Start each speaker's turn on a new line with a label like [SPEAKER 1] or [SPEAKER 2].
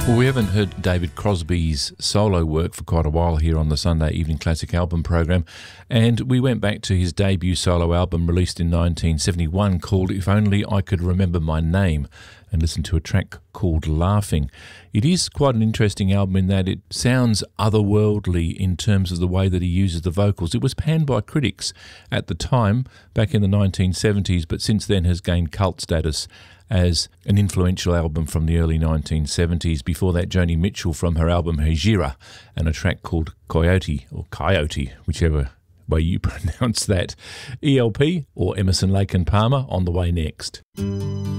[SPEAKER 1] Well, we haven't heard David Crosby's solo work for quite a while here on the Sunday Evening Classic Album program, and we went back to his debut solo album released in 1971 called If Only I Could Remember My Name, and listened to a track called Laughing. It is quite an interesting album in that it sounds otherworldly in terms of the way that he uses the vocals. It was panned by critics at the time, back in the 1970s, but since then has gained cult status as an influential album from the early 1970s. Before that, Joni Mitchell from her album Hejira, and a track called Coyote, or Coyote, whichever way you pronounce that. ELP, or Emerson, Lake and Palmer, on the way next.